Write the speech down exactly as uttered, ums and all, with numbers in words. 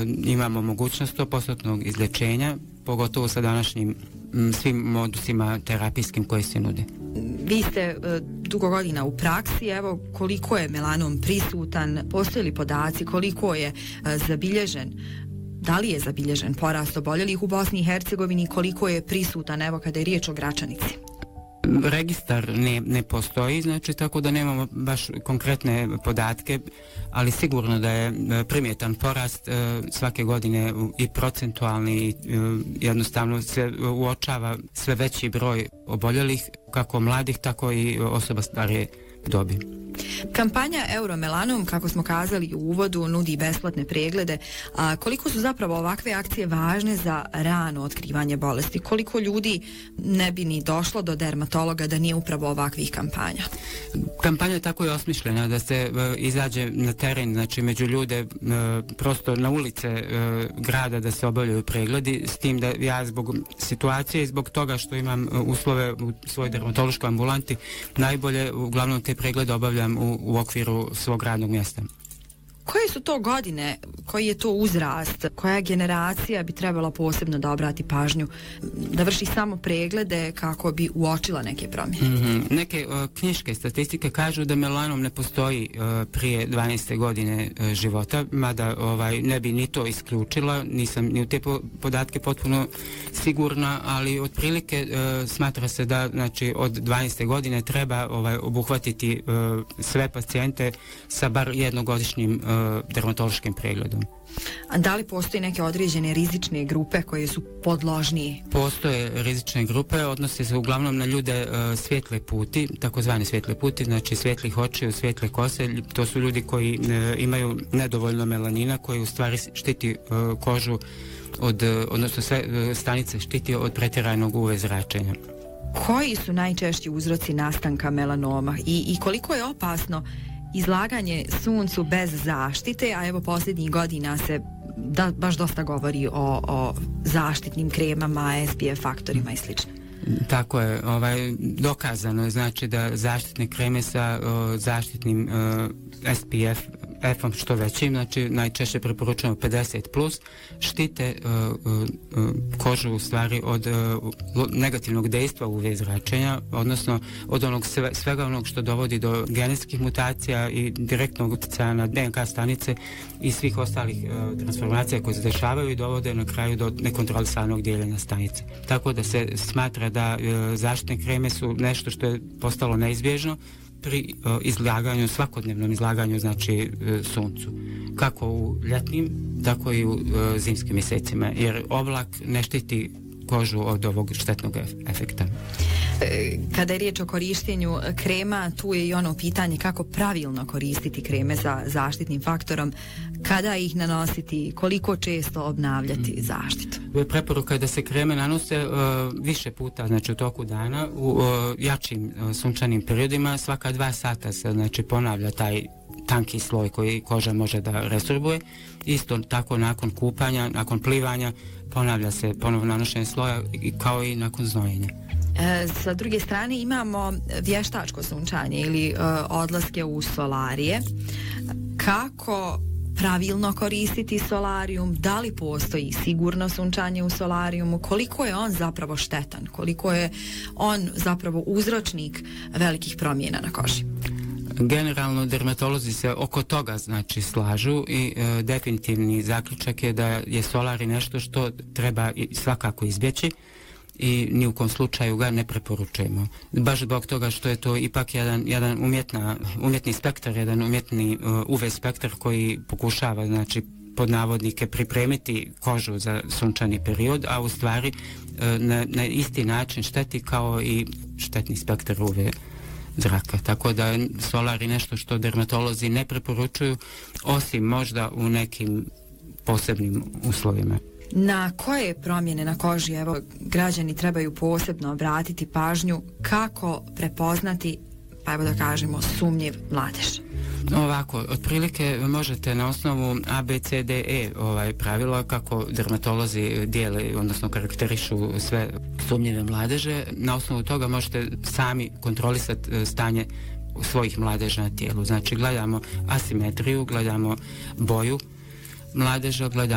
imamo mogućnost sto posto izlječenja, pogotovo sa današnjim m, svim modusima terapijskim koji se nude. Vi ste uh, dugo godina u praksi, evo koliko je melanom prisutan, postoje li podaci, koliko je uh, zabilježen, da li je zabilježen porast oboljelih u Bosni i Hercegovini, koliko je prisutan, evo kada je riječ o Gračanici? Registar ne, ne postoji, znači tako da nemamo baš konkretne podatke, ali sigurno da je primjetan porast e, svake godine i procentualni i e, jednostavno se uočava sve veći broj oboljelih, kako mladih, tako i osoba starije dobi. Kampanja Euromelanom, kako smo kazali u uvodu, nudi besplatne preglede. A koliko su zapravo ovakve akcije važne za rano otkrivanje bolesti? Koliko ljudi ne bi ni došlo do dermatologa da nije upravo ovakvih kampanja? Kampanja tako je osmišljena da se e, izađe na teren, znači među ljude, e, prosto na ulice e, grada da se obavljaju pregledi, s tim da ja zbog situacije i zbog toga što imam uslove u svojoj dermatološkoj ambulanti, najbolje uglavnom te preglede obavljam u, u okviru svog radnog mjesta. Koje su to godine, koji je to uzrast, koja generacija bi trebala posebno da obrati pažnju, da vrši samo preglede kako bi uočila neke promjene? Mm-hmm. Neke uh, knjiške statistike kažu da melanom ne postoji uh, prije dvanaeste godine uh, života, mada ovaj, ne bi ni to isključila, nisam ni u te po- podatke potpuno sigurna, ali otprilike uh, smatra se da znači, od dvanaeste godine treba ovaj, obuhvatiti uh, sve pacijente sa bar jednogodišnjim uh, dermatološkim pregledom. A da li postoji neke određene rizične grupe koje su podložnije? Postoje rizične grupe, odnose se uglavnom na ljude uh, svijetle puti, takozvane svijetle puti, znači svjetlih očiju, svijetle kose. To su ljudi koji uh, imaju nedovoljno melanina, koji u stvari štiti uh, kožu od, uh, odnosno sve uh, stanice štiti od pretjeranog U V zračenja. Koji su najčešći uzroci nastanka melanoma i, i koliko je opasno izlaganje suncu bez zaštite, a evo posljednjih godina se da, baš dosta govori o, o zaštitnim kremama, S P F faktorima i slično. Tako je, ovaj, dokazano je znači da zaštitne kreme sa o, zaštitnim o, S P F F-om što većim, znači najčešće preporučujemo pedeset plus, štite o, o, o, kožu u stvari od o, negativnog dejstva U V zračenja, odnosno od onog sve, svega onog što dovodi do genetskih mutacija i direktnog utjecaja na D N K stanice i svih ostalih o, transformacija koje se dešavaju i dovode na kraju do nekontrolisanog dijeljenja stanice. Tako da se smatra da e, zaštitne kreme su nešto što je postalo neizbježno pri o, izlaganju, svakodnevnom izlaganju, znači e, suncu. Kako u ljetnim, tako i u e, zimskim mjesecima, jer oblak ne štiti kožu od ovog štetnog ef- efekta. Kada je riječ o korištenju krema, tu je i ono pitanje kako pravilno koristiti kreme za zaštitnim faktorom, kada ih nanositi, koliko često obnavljati mm. zaštitu. Preporuka je da se kreme nanose uh, više puta, znači u toku dana, u uh, jačim uh, sunčanim periodima, svaka dva sata se znači ponavlja taj tanki sloj koji koža može da resorbuje. Isto tako nakon kupanja, nakon plivanja, ponavlja se ponovno nanošenje sloja i kao i nakon znojenja. E, sa druge strane imamo vještačko sunčanje ili e, odlaske u solarije. Kako pravilno koristiti solarijum? Da li postoji sigurno sunčanje u solarijumu? Koliko je on zapravo štetan? Koliko je on zapravo uzročnik velikih promjena na koži? Generalno dermatolozi se oko toga znači slažu i e, definitivni zaključak je da je solari nešto što treba svakako izbjeći i ni u kom slučaju ga ne preporučujemo. Baš zbog toga što je to ipak jedan, jedan umjetna, umjetni spektar, jedan umjetni uh, U V spektar koji pokušava znači pod navodnike pripremiti kožu za sunčani period, a u stvari uh, na, na isti način šteti kao i štetni spektar U V zraka. Tako da je solari nešto što dermatolozi ne preporučuju, osim možda u nekim posebnim uslovima. Na koje promjene na koži, evo, građani trebaju posebno obratiti pažnju, kako prepoznati, pa evo da kažemo, sumnjiv mladež? Ovako, otprilike možete na osnovu A, B, C, D, E ovaj, pravila kako dermatolozi dijele, odnosno karakterišu sve sumnjive mladeže. Na osnovu toga možete sami kontrolisati stanje svojih mladeža na tijelu. Znači, gledamo asimetriju, gledamo boju mladeža, gledamo